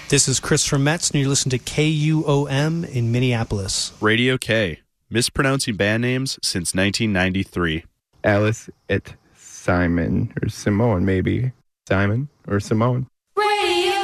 This is Chris from Metz, and you're listening to KUOM in Minneapolis. Radio K, mispronouncing band names since 1993. Alice et Simon, or Simone maybe. Simon or Simone.